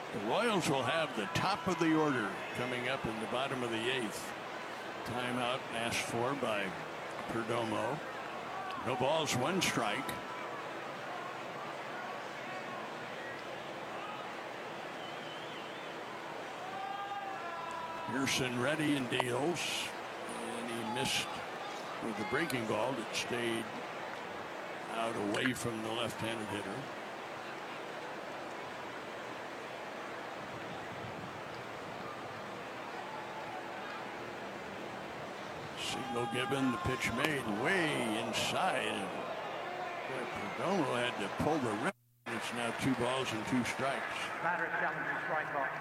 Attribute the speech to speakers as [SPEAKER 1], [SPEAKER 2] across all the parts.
[SPEAKER 1] The Royals will have the top of the order coming up in the bottom of the 8th. Timeout asked for by Perdomo. No balls, 1 strike. Pearson ready and deals. And he missed with the breaking ball that stayed out away from the left-handed hitter. Signal given, the pitch made way inside. Perdomo had to pull the rip. It's now 2 balls and 2 strikes.
[SPEAKER 2] Batter challenging strike ball.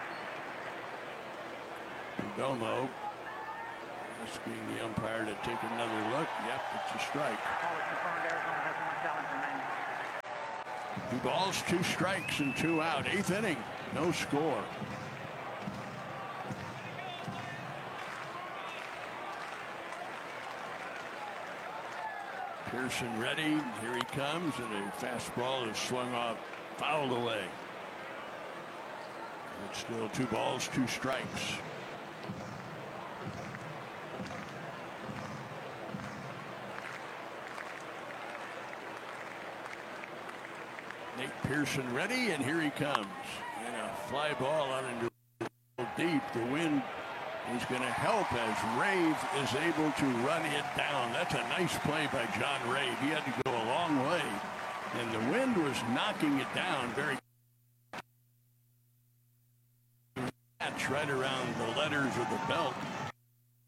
[SPEAKER 1] Perdomo asking the umpire to take another look. Yep, it's a strike.
[SPEAKER 2] Call is confirmed. Arizona has 1 challenge remaining.
[SPEAKER 1] 2 balls, 2 strikes, and 2 out. 8th inning, no score. Pearson ready. Here he comes, and a fastball is swung off, fouled away. It's still 2 balls, 2 strikes. Nate Pearson ready, and here he comes. And a fly ball out into deep. The wind is going to help as Rave is able to run it down. That's a nice play by John Rave. He had to go a long way, and the wind was knocking it down very right around the letters of the belt.